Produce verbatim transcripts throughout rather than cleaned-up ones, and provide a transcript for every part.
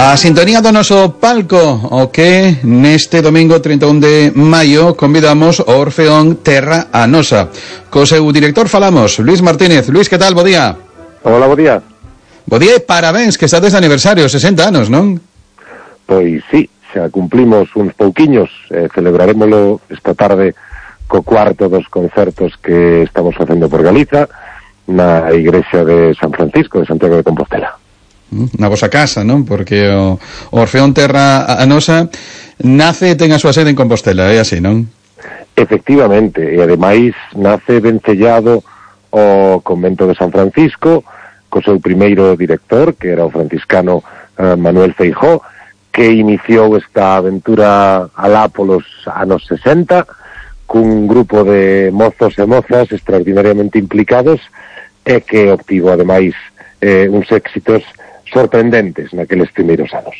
A sintonía do noso palco, o que neste domingo trinta e un de maio convidamos ao Orfeón Terra a Nosa. Co seu director falamos, Luis Martínez. Luis, que tal? Bo día. Hola, bo día. Bo día e parabéns, que estades de aniversario, sesenta anos, non? Pois sí, xa cumplimos uns pouquiños, eh, celebraremoslo esta tarde co cuarto dos concertos que estamos facendo por Galiza na igrexa de San Francisco de Santiago de Compostela. Na vosa casa, non? Porque o, o Orfeón Terra a Nosa nace e ten a súa sede en Compostela, é así, non? Efectivamente, e ademais nace vencellado ao convento de San Francisco co seu primeiro director, que era o franciscano uh, Manuel Feijó, que iniciou esta aventura alá polos anos sesenta cun grupo de mozos e mozas extraordinariamente implicados e que obtivo ademais eh, uns éxitos sorprendentes naqueles primeiros anos.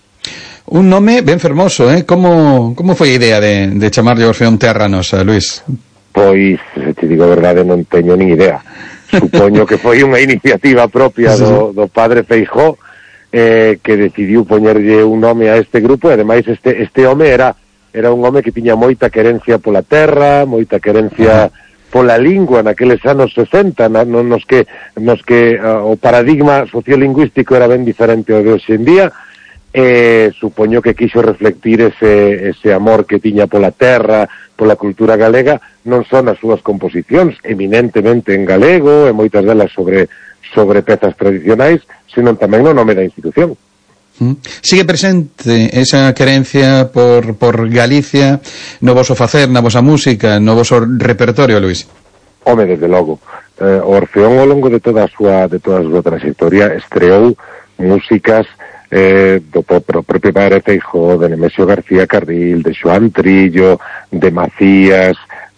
Un nome ben fermoso, eh? Como, como foi a idea de, de chamarlle Orfeón Terra a Nosa, Luis? Pois, se te digo a verdade, non teño nin idea. Supoño que foi unha iniciativa propia do, do padre Feijó, eh, que decidiu poñerlle un nome a este grupo, e ademais este, este home era, era un home que tiña moita querencia pola terra, moita querencia pola lingua naqueles anos sesenta, na, no, nos que, nos que uh, o paradigma sociolingüístico era ben diferente ao de hoxe en día, e supoño que quixo reflectir ese, ese amor que tiña pola terra, pola cultura galega, non só nas súas composicións, eminentemente en galego, e moitas delas sobre, sobre pezas tradicionais, senón tamén no nome da institución. Sigue presente esa querencia por, por Galicia no voso facer, na vosa música, no voso repertorio, Luis? Home, desde logo. Eh, o Orfeón ao longo de toda a súa, de toda a súa trayectoria estreou músicas eh, do propio padre Feijó, de Nemesio García Carril, de Xoán Trillo, de Macías,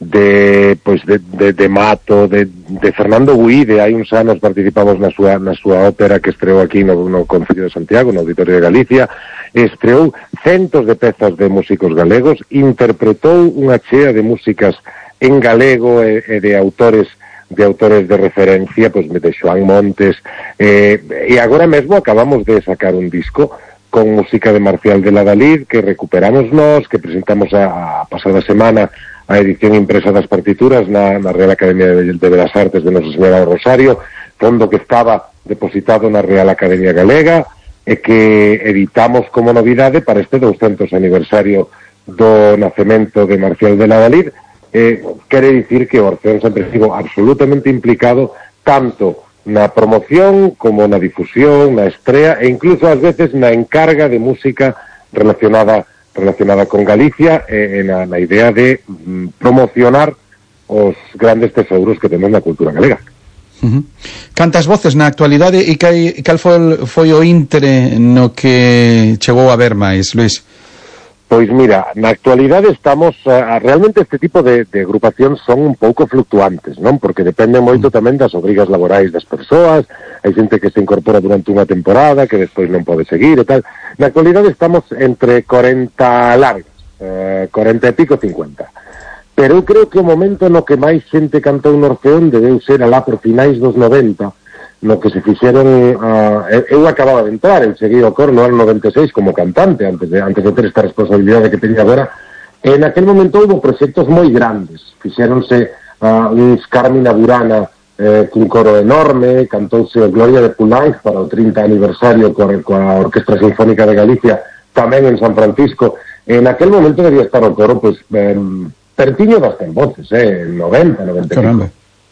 de pois de, de, de Mato, de, de Fernando Buide. Hai uns anos participamos na súa, na súa ópera que estreou aquí no, no Concello de Santiago, no Auditorio de Galicia. Estreou centos de pezas de músicos galegos, interpretou unha chea de músicas en galego e, e de autores de autores de referencia, pois de Xoán Montes, eh, e agora mesmo acabamos de sacar un disco con música de Marcial de la Dalid que recuperamos nós, que presentamos a, a pasada semana a edición impresa das partituras na, na Real Academia de, de Belas Artes de Nosa Señora do Rosario, fondo que estaba depositado na Real Academia Galega e que editamos como novidade para este douscentos aniversario do nacemento de Marcial de la Dalid. Eh, quere dicir que o Orfeón sempre estivo absolutamente implicado tanto na promoción como na difusión, na estrea e incluso ás veces na encarga de música relacionada relacionada con Galicia e, e na, na idea de mm, promocionar os grandes tesouros que temos na cultura galega. Uh-huh. Cantas voces na actualidade e que, cal foi, foi o intre no que chegou a ver máis, Luis? Pois mira, na actualidade estamos, uh, realmente este tipo de, de agrupacións son un pouco fluctuantes, non? Porque depende moito tamén das obrigas laborais das persoas, hai xente que se incorpora durante unha temporada, que despois non pode seguir e tal. Na actualidade estamos entre corenta largas, uh, corenta e pico, cincuenta. Pero eu creo que o momento no que máis xente cantou no Orfeón debeu ser alá por finais dos noventa, no que se fixeron, uh, eu acababa de entrar, eu cheguei ao coro no ano noventa e seis como cantante, antes de, antes de ter esta responsabilidade que teño agora, e naquel momento houve proxectos moi grandes, fixéronse uh, uns Carmina Burana eh, cun coro enorme, cantouse Gloria de Poulenc para o trinta aniversario coa, coa Orquestra Sinfónica de Galicia, tamén en San Francisco, e naquel momento debía estar o coro, pois, eh, pertiño das cen voces, eh, noventa, noventa e cinco.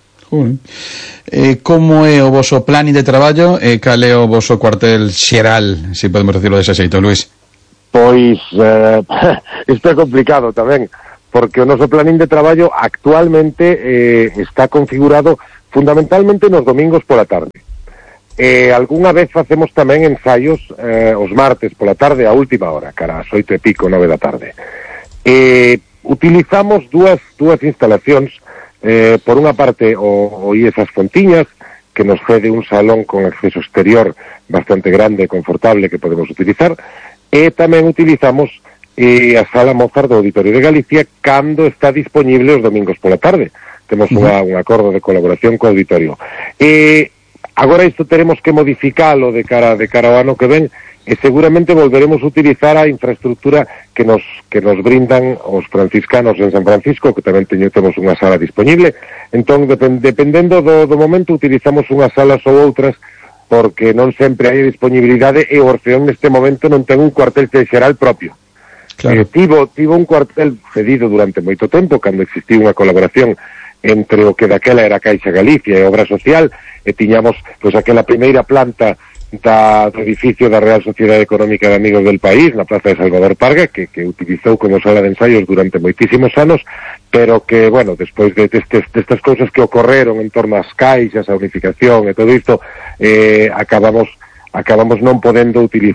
Eh, como é o voso plan de traballo e cal é o voso cuartel xeral, se si podemos decirlo dese xeito, Luis? Pois, eh, isto é complicado tamén, porque o noso planín de traballo actualmente eh, está configurado fundamentalmente nos domingos pola tarde. Eh, algunha vez facemos tamén ensaios eh, os martes pola tarde a última hora, cara ás oito e pico, nove da tarde. Eh, utilizamos dúas, dúas instalacións. Eh, por unha parte o, o I E S As Fontiñas, que nos cede un salón con acceso exterior bastante grande e confortable que podemos utilizar, e tamén utilizamos eh, a Sala Mozart do Auditorio de Galicia cando está disponible os domingos pola tarde. Temos uh-huh. unha, un acordo de colaboración co auditorio. E agora isto teremos que modificalo de cara de cara ao ano que ven e seguramente volveremos a utilizar a infraestructura que nos que nos brindan os franciscanos en San Francisco, que tamén teño, temos unha sala disponible. Entón, depend, dependendo do, do momento, utilizamos unhas salas ou outras, porque non sempre hai disponibilidade, e o Orfeón neste momento non ten un cuartel xeral propio. Claro. Eh, tivo, tivo un cuartel cedido durante moito tempo, cando existiu unha colaboración entre o que daquela era Caixa Galicia e Obra Social, e tiñamos pois aquela primeira planta da, do edificio da Real Sociedade Económica de Amigos del País, na Plaza de Salvador Parga, que, que utilizou como sala de ensaios durante moitísimos anos, pero que, bueno, despois de destes, destas cousas que ocorreron en torno ás caixas, a unificación e todo isto, eh, acabamos acabamos non podendo utilizar